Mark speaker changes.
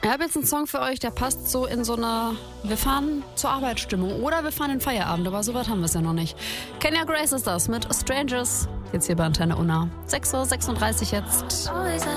Speaker 1: Ich habe jetzt einen Song für euch, der passt so in so eine wir fahren zur Arbeitsstimmung oder wir fahren in Feierabend, aber so weit haben wir es ja noch nicht. Kenya Grace ist das mit Strangers, jetzt hier bei Antenne Unna. 6:36 Uhr jetzt.